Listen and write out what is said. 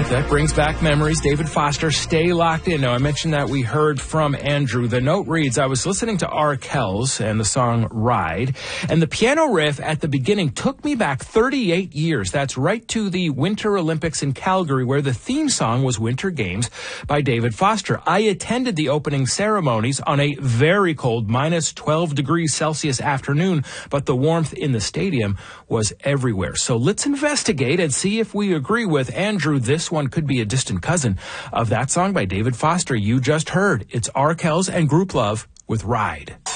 That brings back memories. David Foster, Stay Locked In. Now, I mentioned that we heard from Andrew. The note reads, I was listening to R. Kells and the song Ride, and the piano riff at the beginning took me back 38 years. That's right to the Winter Olympics in Calgary, where the theme song was Winter Games by David Foster. I attended the opening ceremonies on a very cold minus 12 degrees Celsius afternoon, but the warmth in the stadium was everywhere. So let's investigate and see if we agree with Andrew. This one could be a distant cousin of that song by David Foster you just heard. It's R. Kells and Group Love with Ride.